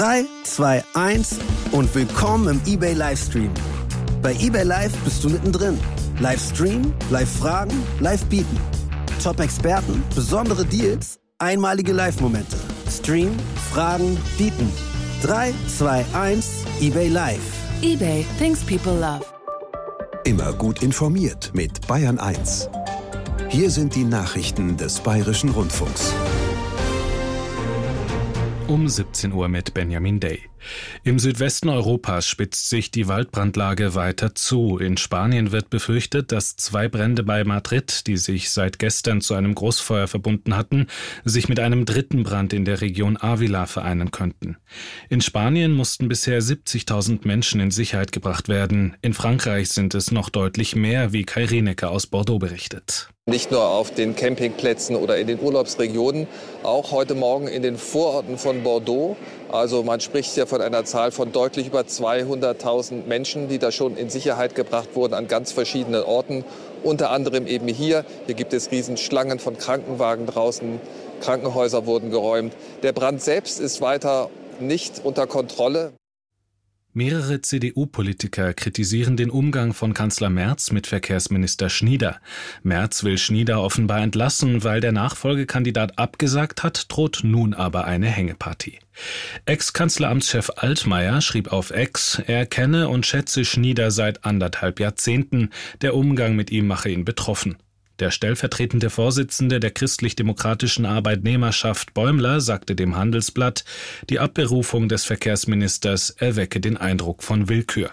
3, 2, 1 und willkommen im eBay Livestream. Bei eBay Live bist du mittendrin. Livestream, Live-Fragen, Live-Bieten. Top-Experten, besondere Deals, einmalige Live-Momente. Stream, Fragen, Bieten. 3, 2, 1, eBay Live. eBay, things people love. Immer gut informiert mit Bayern 1. Hier sind die Nachrichten des Bayerischen Rundfunks. Um 17 Uhr mit Benjamin Day. Im Südwesten Europas spitzt sich die Waldbrandlage weiter zu. In Spanien wird befürchtet, dass 2 Brände bei Madrid, die sich seit gestern zu einem Großfeuer verbunden hatten, sich mit einem dritten Brand in der Region Ávila vereinen könnten. In Spanien mussten bisher 70.000 Menschen in Sicherheit gebracht werden. In Frankreich sind es noch deutlich mehr, wie Kai Rienecke aus Bordeaux berichtet. Nicht nur auf den Campingplätzen oder in den Urlaubsregionen, auch heute Morgen in den Vororten von Bordeaux. Also man spricht ja von einer Zahl von deutlich über 200.000 Menschen, die da schon in Sicherheit gebracht wurden an ganz verschiedenen Orten. Unter anderem eben hier. Hier gibt es Riesenschlangen von Krankenwagen draußen. Krankenhäuser wurden geräumt. Der Brand selbst ist weiter nicht unter Kontrolle. Mehrere CDU-Politiker kritisieren den Umgang von Kanzler Merz mit Verkehrsminister Schnieder. Merz will Schnieder offenbar entlassen, weil der Nachfolgekandidat abgesagt hat, droht nun aber eine Hängepartie. Ex-Kanzleramtschef Altmaier schrieb auf X, er kenne und schätze Schnieder seit 1,5 Jahrzehnten. Der Umgang mit ihm mache ihn betroffen. Der stellvertretende Vorsitzende der christlich-demokratischen Arbeitnehmerschaft Bäumler sagte dem Handelsblatt, die Abberufung des Verkehrsministers erwecke den Eindruck von Willkür.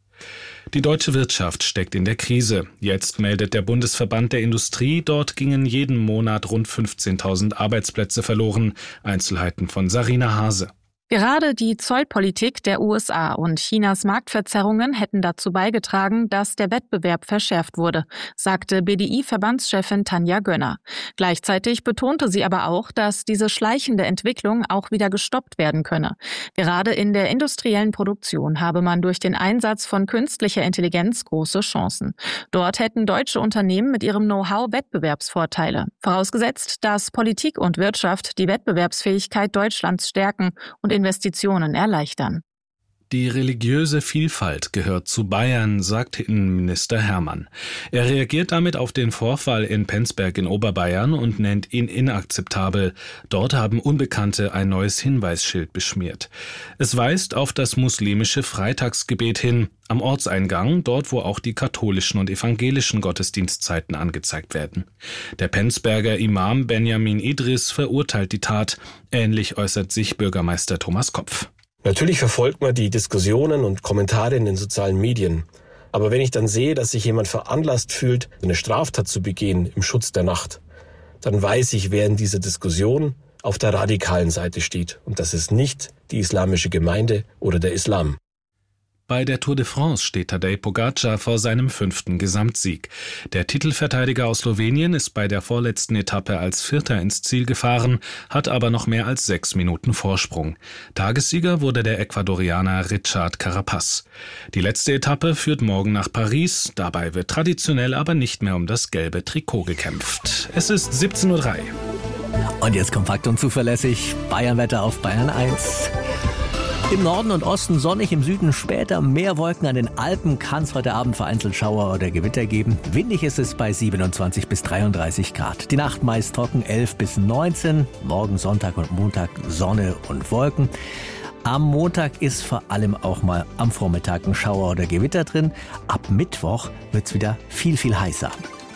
Die deutsche Wirtschaft steckt in der Krise. Jetzt meldet der Bundesverband der Industrie, dort gingen jeden Monat rund 15.000 Arbeitsplätze verloren. Einzelheiten von Sarina Hase. Gerade die Zollpolitik der USA und Chinas Marktverzerrungen hätten dazu beigetragen, dass der Wettbewerb verschärft wurde, sagte BDI-Verbandschefin Tanja Gönner. Gleichzeitig betonte sie aber auch, dass diese schleichende Entwicklung auch wieder gestoppt werden könne. Gerade in der industriellen Produktion habe man durch den Einsatz von künstlicher Intelligenz große Chancen. Dort hätten deutsche Unternehmen mit ihrem Know-how Wettbewerbsvorteile. Vorausgesetzt, dass Politik und Wirtschaft die Wettbewerbsfähigkeit Deutschlands stärken und Investitionen erleichtern. Die religiöse Vielfalt gehört zu Bayern, sagt Innenminister Hermann. Er reagiert damit auf den Vorfall in Penzberg in Oberbayern und nennt ihn inakzeptabel. Dort haben Unbekannte ein neues Hinweisschild beschmiert. Es weist auf das muslimische Freitagsgebet hin, am Ortseingang, dort wo auch die katholischen und evangelischen Gottesdienstzeiten angezeigt werden. Der Penzberger Imam Benjamin Idris verurteilt die Tat. Ähnlich äußert sich Bürgermeister Thomas Kopf. Natürlich verfolgt man die Diskussionen und Kommentare in den sozialen Medien. Aber wenn ich dann sehe, dass sich jemand veranlasst fühlt, eine Straftat zu begehen im Schutz der Nacht, dann weiß ich, wer in dieser Diskussion auf der radikalen Seite steht. Und das ist nicht die islamische Gemeinde oder der Islam. Bei der Tour de France steht Tadej Pogačar vor seinem 5. Gesamtsieg. Der Titelverteidiger aus Slowenien ist bei der vorletzten Etappe als Vierter ins Ziel gefahren, hat aber noch mehr als 6 Minuten Vorsprung. Tagessieger wurde der Ecuadorianer Richard Carapaz. Die letzte Etappe führt morgen nach Paris. Dabei wird traditionell aber nicht mehr um das gelbe Trikot gekämpft. Es ist 17:03 Uhr. Und jetzt kompakt und zuverlässig Bayernwetter auf Bayern 1. Im Norden und Osten sonnig, im Süden später mehr Wolken. An den Alpen kann es heute Abend vereinzelt Schauer oder Gewitter geben. Windig ist es bei 27 bis 33 Grad. Die Nacht meist trocken, 11 bis 19. Morgen Sonntag und Montag Sonne und Wolken. Am Montag ist vor allem auch mal am Vormittag ein Schauer oder Gewitter drin. Ab Mittwoch wird es wieder viel, viel heißer.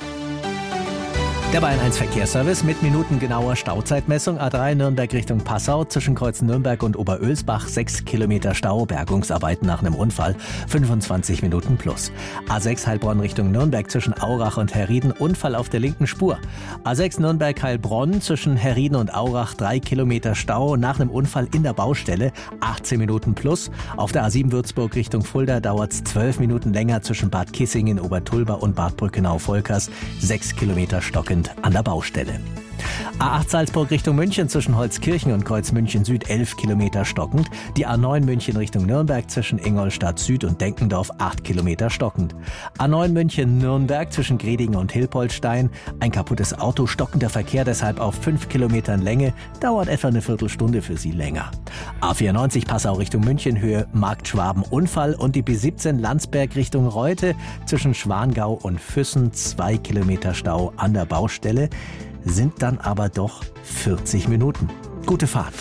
Der Bayern 1 Verkehrsservice mit minutengenauer Stauzeitmessung. A3 Nürnberg Richtung Passau zwischen Kreuz Nürnberg und Oberölsbach 6 Kilometer Stau, Bergungsarbeiten nach einem Unfall, 25 Minuten plus. A6 Heilbronn Richtung Nürnberg zwischen Aurach und Herrieden, Unfall auf der linken Spur. A6 Nürnberg Heilbronn zwischen Herrieden und Aurach 3 Kilometer Stau, nach einem Unfall in der Baustelle, 18 Minuten plus. Auf der A7 Würzburg Richtung Fulda dauert es 12 Minuten länger zwischen Bad Kissingen, Obertulba und Bad Brückenau-Volkers, 6 Kilometer stockend an der Baustelle. A8 Salzburg Richtung München zwischen Holzkirchen und Kreuz München Süd 11 Kilometer stockend. Die A9 München Richtung Nürnberg zwischen Ingolstadt Süd und Denkendorf 8 Kilometer stockend. A9 München Nürnberg zwischen Gredingen und Hilpoltstein. Ein kaputtes Auto, stockender Verkehr deshalb auf 5 Kilometern Länge. Dauert etwa eine Viertelstunde für Sie länger. A94 Passau Richtung München Höhe Markt Schwaben Unfall und die B17 Landsberg Richtung Reute zwischen Schwangau und Füssen 2 Kilometer Stau an der Baustelle. Sind dann aber doch 40 Minuten. Gute Fahrt.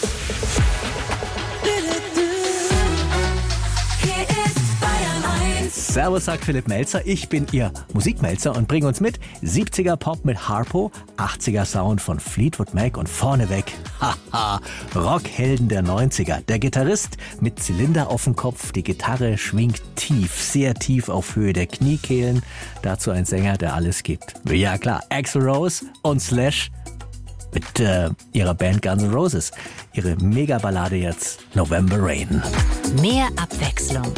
Servus, sagt Philipp Melzer. Ich bin Ihr Musikmelzer und bringe uns mit 70er Pop mit Harpo, 80er Sound von Fleetwood Mac und vorneweg, haha, Rockhelden der 90er. Der Gitarrist mit Zylinder auf dem Kopf, die Gitarre schwingt tief, sehr tief auf Höhe der Kniekehlen. Dazu ein Sänger, der alles gibt. Ja klar, Axl Rose und Slash mit ihrer Band Guns N' Roses. Ihre Megaballade jetzt, November Rain. Mehr Abwechslung